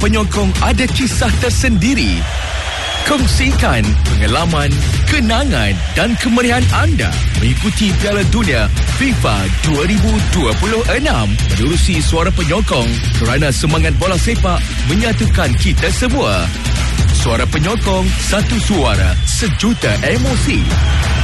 penyokong ada kisah tersendiri. Kongsikan pengalaman, kenangan dan kemeriahan anda mengikuti Piala Dunia FIFA 2026 menerusi Suara Penyokong kerana semangat bola sepak menyatukan kita semua. Suara Penyokong, satu suara, sejuta emosi.